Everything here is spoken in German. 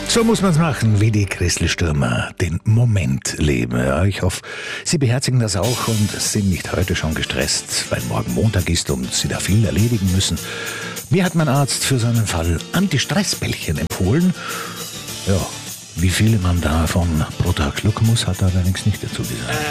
So muss man es machen, wie die Christel-Stürmer den Moment leben. Ja, ich hoffe, Sie beherzigen das auch und sind nicht heute schon gestresst, weil morgen Montag ist und Sie da viel erledigen müssen. Mir hat mein Arzt für seinen Fall Anti-Stress-Bällchen empfohlen. Ja, wie viele man davon pro Tag schlucken muss, hat er allerdings nicht dazu gesagt.